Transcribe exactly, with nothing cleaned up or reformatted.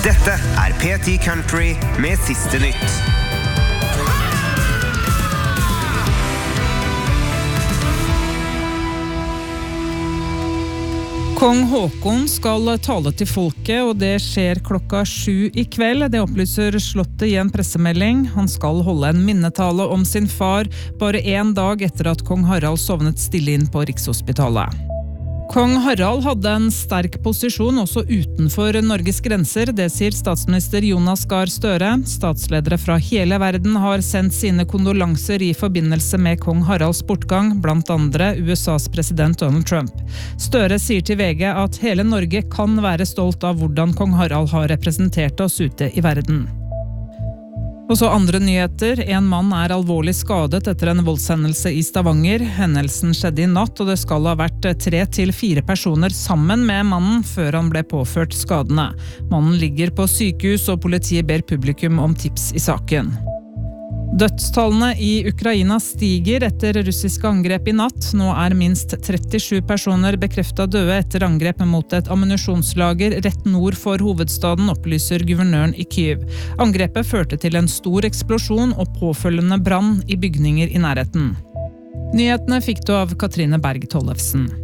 Dette er P ti Country med siste nytt. Kong Håkon skal tale til folket, og det skjer klokka sju i kveld. Det opplyser Slottet i en pressemelding. Han skal holde en minnetale om sin far, bare en dag etter at kong Harald sovnet stille inn på Rikshospitalet. Kong Harald hadde en sterk posisjon også utenfor Norges grenser, det sier statsminister Jonas Gahr Støre. Statsledere fra hele verden har sendt sine kondolanser i forbindelse med kong Haralds bortgang, blant andre U S A's president Donald Trump. Støre sier til V G at hele Norge kan være stolt av hvordan kong Harald har representert oss ute i verden. Og så andre nyheter. En mann er alvorlig skadet etter en voldshendelse i Stavanger. Hendelsen skjedde i natt, og det skal ha vært tre til fire personer sammen med mannen før han ble påført skadene. Mannen ligger på sykehus, og politiet ber publikum om tips i saken. Dødstallene i Ukraina stiger etter russiske angrep i natt. Nå er minst trettisju personer bekreftet døde etter angrep mot et ammunisjonslager rett nord for hovedstaden, opplyser guvernøren i Kyiv. Angrepet førte til en stor eksplosjon og påfølgende brann i bygninger i nærheten. Nyhetene fikk du av Katrine Berg Tollefsen.